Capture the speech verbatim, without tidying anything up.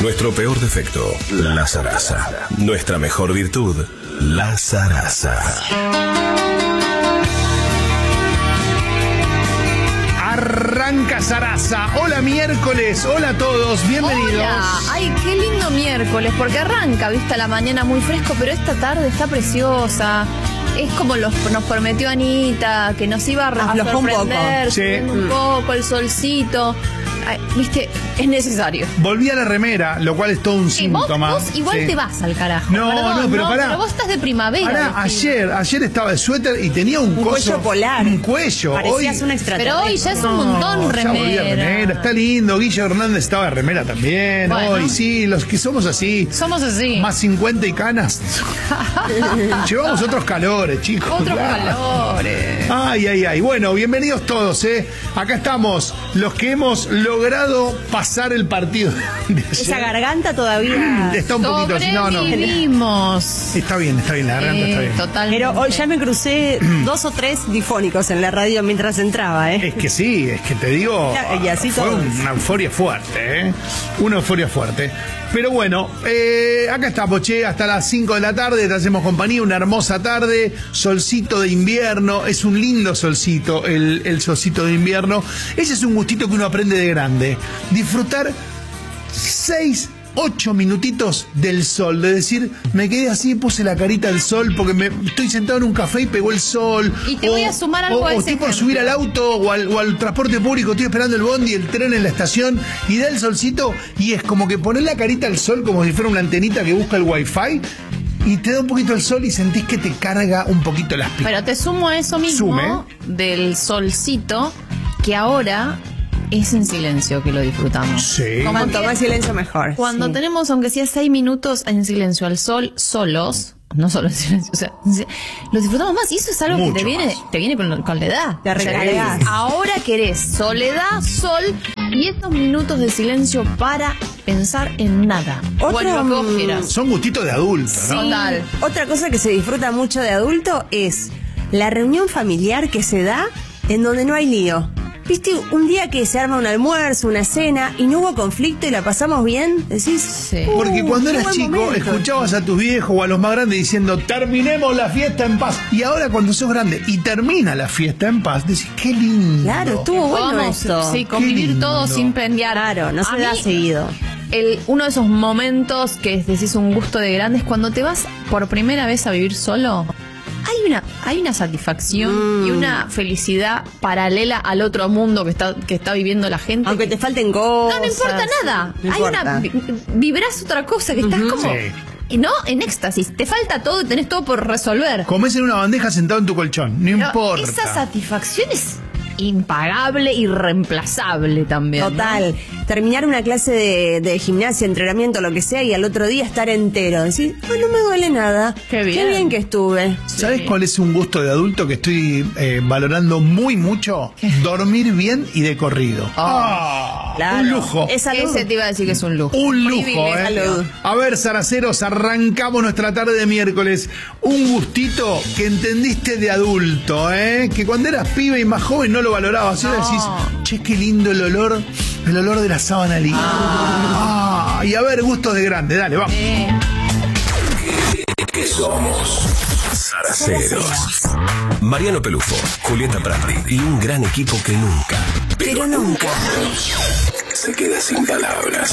Nuestro peor defecto, la zaraza. Nuestra mejor virtud, la zaraza. Arranca Zaraza. Hola miércoles, hola a todos, bienvenidos. Hola. Ay, qué lindo miércoles, porque arranca, viste, a la mañana muy fresco, pero esta tarde está preciosa. Es como los, nos prometió Anita, que nos iba a, a sorprender, sí. un poco, el solcito. Ay, viste, es necesario. Volví a la remera, lo cual es todo un Sí, vos, síntoma. vos igual Sí. te vas al carajo. No, Perdón, no, pero pará. Pero vos estás de primavera. Pará, vestido. ayer, ayer estaba de suéter y tenía un, Un coso, cuello polar. Un cuello. Parecías hoy, una extraterrestre. Pero hoy ya es un No, montón ya remera. volví a remera. Está lindo. Guillo Hernández estaba de remera también. Bueno. Hoy sí, los que somos así. Somos así. Más cincuenta y canas. Llevamos otros calores, chicos. Otros claro. calores. Ay, ay, ay. Bueno, bienvenidos todos, ¿eh? Acá estamos, los que hemos logrado pasar el partido de ayer. Esa garganta todavía. Está un poquito así. No, no. Sobrevivimos. Está bien, está bien, la garganta Eh, está bien. Totalmente. Pero hoy ya me crucé dos o tres difónicos en la radio mientras entraba, ¿eh? Es que sí, es que te digo, Y así fue todos. una euforia fuerte, ¿eh? Una euforia fuerte. Pero bueno, eh, acá estamos, che, hasta las cinco de la tarde, te hacemos compañía, una hermosa tarde, solcito de invierno, es un lindo solcito, el, el solcito de invierno. Ese es un gustito que uno aprende de grande, disfrutar seis, ocho minutitos del sol, de decir, me quedé así, puse la carita al sol porque me estoy sentado en un café y pegó el sol. Y te voy a sumar algo o, a o ese estoy por ejemplo. subir al auto o al, o al transporte público, estoy esperando el bondi, el tren en la estación y da el solcito y es como que poner la carita al sol como si fuera una antenita que busca el wifi y te da un poquito el sol y sentís que te carga un poquito las pilas. Pero te sumo a eso mismo Sume. del solcito, que ahora es en silencio que lo disfrutamos. Sí. Como Cuanto que más silencio mejor. Cuando Sí. tenemos, aunque sea seis minutos en silencio al sol, solos, no solo en silencio, o sea, lo disfrutamos más. Y eso es algo Mucho que te viene, más. te viene con, con la edad. Te O sea, recargas. ahora querés soledad, sol y estos minutos de silencio para pensar en nada. Otro, o en lo que vos mm, quieras. Son gustitos de adulto, ¿no? Total. Otra cosa que se disfruta mucho de adulto es la reunión familiar que se da en donde no hay lío. ¿Viste? Un día que se arma un almuerzo, una cena y no hubo conflicto y la pasamos bien, decís... Sí. "Uh, Porque cuando qué eras buen chico, momento". escuchabas a tus viejos o a los más grandes diciendo, terminemos la fiesta en paz. Y ahora cuando sos grande y termina la fiesta en paz, decís, qué lindo. Claro, estuvo bueno Podamos, esto. sí, convivir lindo. todos sin pelear. Claro, no A se da mí, seguido. El, uno de esos momentos que es, decís un gusto de grande es cuando te vas por primera vez a vivir solo. Hay una, hay una satisfacción Mm. y una felicidad paralela al otro mundo que está, que está viviendo la gente. Aunque te falten cosas. No, no importa nada. No hay importa. una vi- vibrás otra cosa que estás como Sí. no en éxtasis. Te falta todo y tenés todo por resolver. Comés en una bandeja sentado en tu colchón, no Pero importa. esa satisfacción es impagable y reemplazable también. ¿no? Total. Terminar una clase de, de gimnasia, entrenamiento, lo que sea, y al otro día estar entero. Decir, oh, no me duele nada. Qué bien. Qué bien que estuve. ¿Sabes Sí. cuál es un gusto de adulto que estoy eh, valorando muy mucho? Dormir bien y de corrido. Ah, Claro. un lujo. Es salud. Ese te iba a decir que es un lujo. Un lujo, Privilegio. ¿eh? Salud. A ver, zaraceros, arrancamos nuestra tarde de miércoles. Un gustito que entendiste de adulto, ¿eh? Que cuando eras pibe y más joven no lo valorabas. Y ahora No. decís, che, qué lindo el olor, el olor de la sábana limpia. Ah, y a ver, gustos de grande, dale, vamos. Eh, ¿Qué somos? Zaraceros. Mariano Pelufo, Julieta Prandi y un gran equipo que nunca, Pero nunca. se queda sin palabras.